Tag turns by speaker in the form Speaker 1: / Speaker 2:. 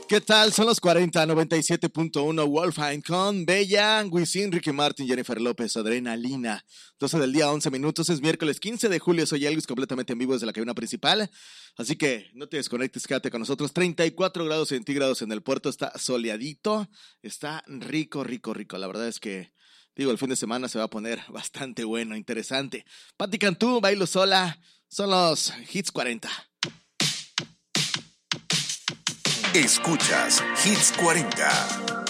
Speaker 1: ¿Qué tal? Son los 40, 97.1 Wolfine con Bella, Wisin, Ricky Martin, Jennifer López, Adrenalina. 12 del día, 11 minutos, es miércoles 15 de julio, soy Elvis, completamente en vivo desde la cabina principal. Así que no te desconectes, quédate con nosotros. 34 grados centígrados en el puerto, está soleadito, está rico. La verdad es que, el fin de semana se va a poner bastante bueno, interesante. Pati Cantú, Bailo Sola, son los Hits 40.
Speaker 2: Escuchas Hits 40.